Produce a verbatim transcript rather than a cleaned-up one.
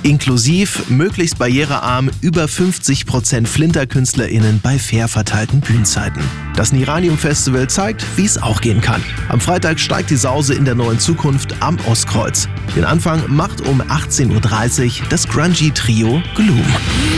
Inklusiv, möglichst barrierearm, über fünfzig Prozent FlinterkünstlerInnen bei fair verteilten Bühnenzeiten. Das Niranium Festival zeigt, wie es auch gehen kann. Am Freitag steigt die Sause in der neuen Zukunft am Ostkreuz. Den Anfang macht um achtzehn Uhr dreißig das Grungy-Trio Gloom.